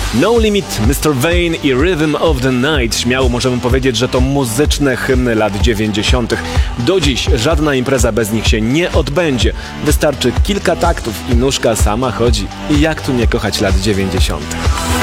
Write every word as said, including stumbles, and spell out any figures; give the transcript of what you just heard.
No Limit, mister Vain i Rhythm of the Night. Śmiało możemy powiedzieć, że to muzyczne hymny lat dziewięćdziesiątych. Do dziś żadna impreza bez nich się nie odbędzie. Wystarczy kilka taktów i nóżka sama chodzi. I jak tu nie kochać lat dziewięćdziesiątych?